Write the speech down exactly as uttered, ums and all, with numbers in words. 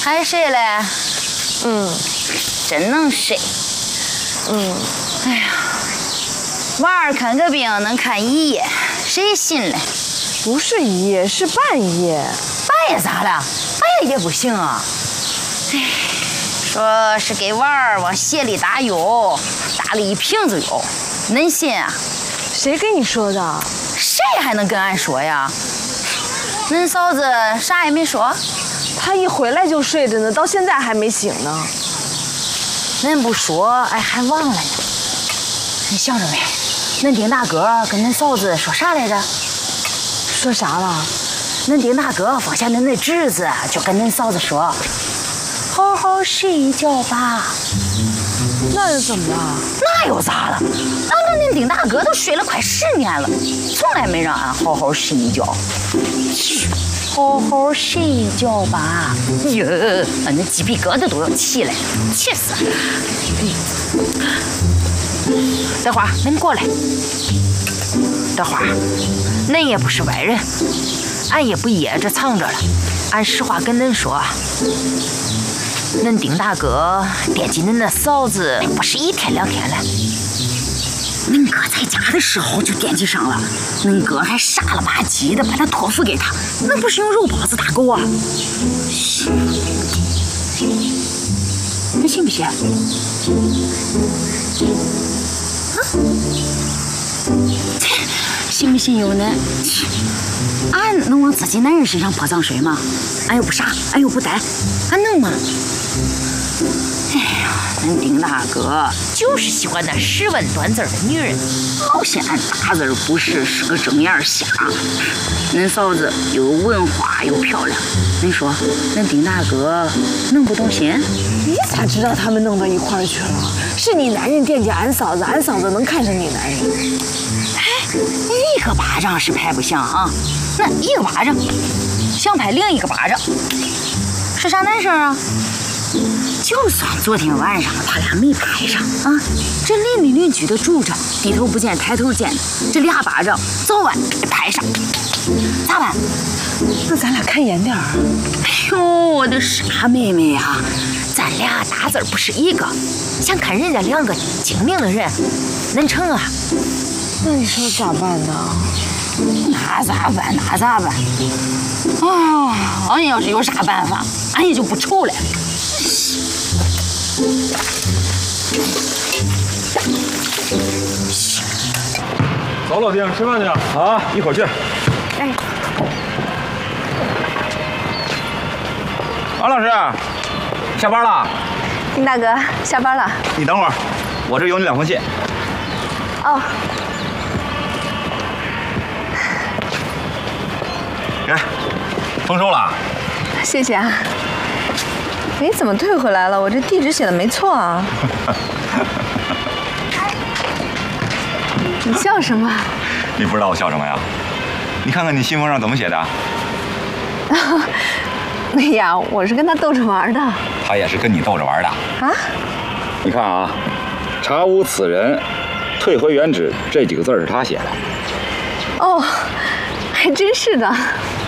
还睡嘞？ 嗯， 真能睡。 嗯， 哎呀，娃儿看个病能看一夜，谁信嘞？ 不是一夜，是半夜。 半夜咋了？半夜也不行啊。哎，说是给娃儿往鞋里打药，打了一瓶子药，恁信啊？ 谁跟你说的？ 谁还能跟俺说呀？恁嫂子啥也没说。 她一回来就睡着呢，到现在还没醒呢。 恁不说，哎，还忘了呢。你想着没？恁丁大哥跟恁嫂子说啥来着？ 说啥了？ 恁丁大哥放下恁那侄子，就跟恁嫂子说：“好好睡一觉吧。” 那又怎么了？ 那又咋了？俺跟恁丁大哥都睡了快十年了，从来没让俺好好睡一觉。好好睡一觉吧。哟，俺那鸡皮疙瘩都要起来了，气死了！德华，恁过来。德华，恁也不是外人，俺也不掖着藏着了。按实话跟恁说，恁丁大哥惦记恁那嫂子不是一天两天了。恁哥在家的时候就惦记上了，恁哥还傻了吧唧的把他托付给他，那不是用肉包子打狗啊？你信不信？啊？信不信由恁。俺能往自己男人身上泼脏水吗？俺又不傻，俺又不呆，俺能吗？哎呀，恁丁大哥就是喜欢那十文端字的女人，老嫌俺大字不识，是个睁眼瞎。恁嫂子又文化又漂亮，恁说恁丁大哥能不动心？ 你咋知道他们弄到一块儿去了？是你男人惦记俺嫂子，俺嫂子能看上你男人？ 哎，一个巴掌是拍不响啊，那一个巴掌想拍另一个巴掌，是啥难事啊？就算昨天晚上他俩没拍上啊，这邻里邻居都住着，低头不见抬头见的，这俩巴掌早晚得拍上，咋办？ 那咱俩看严点儿。 哎呦，我的傻妹妹呀、啊，咱俩大字不是一个，想看人家两个精明的人，能成啊？ 那你说咋办呢？ 那咋办？那咋办？啊，俺要是有啥办法，俺也就不愁了。 走，老丁，吃饭去啊！一会儿去。 哎， 王老师，下班了？ 丁大哥，下班了。 你等会儿，我这有你两封信。 哦。 来，丰收了。 谢谢啊。哎，怎么退回来了？我这地址写的没错啊。你笑什么？ 你不知道我笑什么呀？你看看你信封上怎么写的？ 哎呀，我是跟他逗着玩的。 他也是跟你逗着玩的啊？ 你看啊，查无此人，退回原址这几个字是他写的。 哦，还真是的。